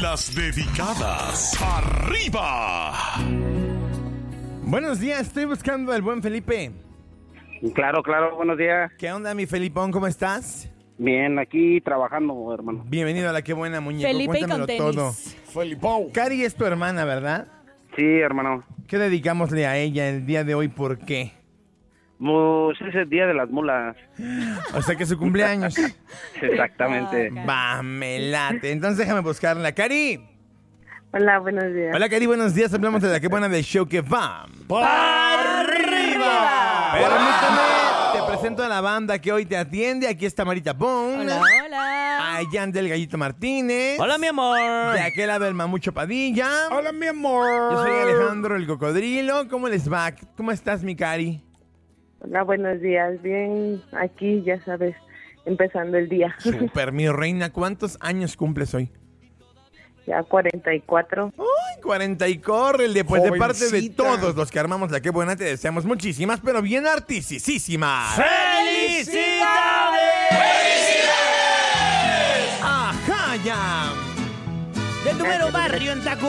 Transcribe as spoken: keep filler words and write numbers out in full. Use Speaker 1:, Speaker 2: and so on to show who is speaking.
Speaker 1: Las dedicadas. ¡Arriba!
Speaker 2: Buenos días, estoy buscando al buen Felipe.
Speaker 3: Claro, claro, buenos días.
Speaker 2: ¿Qué onda, mi Felipón? ¿Cómo estás?
Speaker 3: Bien, aquí trabajando, hermano.
Speaker 2: Bienvenido a La Qué Buena, muñeco.
Speaker 4: Felipe y con
Speaker 2: Cuéntamelo
Speaker 4: tenis.
Speaker 2: todo. Felipón. Cari es tu hermana, ¿verdad?
Speaker 3: Sí, hermano.
Speaker 2: ¿Qué dedicámosle a ella el día de hoy? ¿Por qué?
Speaker 3: Pues es el día de las mulas.
Speaker 2: O sea que es su cumpleaños.
Speaker 3: Exactamente.
Speaker 2: Va, me late. Entonces déjame buscarla. Cari.
Speaker 5: Hola, buenos días.
Speaker 2: Hola, Cari, buenos días. Hablamos de La Qué Buena del show que va ¡para arriba! Permíteme, te presento a la banda que hoy te atiende. Aquí está Marita Bone.
Speaker 4: Hola, hola.
Speaker 2: A Yandel Gallito Martínez.
Speaker 6: Hola, mi amor.
Speaker 2: De aquel lado el Mamucho Padilla.
Speaker 6: Hola, mi amor.
Speaker 2: Yo soy Alejandro el Cocodrilo. ¿Cómo les va? ¿Cómo estás, mi Cari?
Speaker 5: Hola, buenos días. Bien, aquí, ya sabes, empezando el día.
Speaker 2: Super, mi reina. ¿Cuántos años cumples hoy?
Speaker 5: Ya cuarenta y cuatro.
Speaker 2: ¡Ay, cuarenta y córrele! Pues de parte de
Speaker 6: Jovencita.
Speaker 2: todos los que armamos La Qué Buena, te deseamos muchísimas, pero bien artisísimas.
Speaker 6: ¡Felicidades!
Speaker 2: ¡Ajá, ya!
Speaker 6: Del número barrio en Tacu.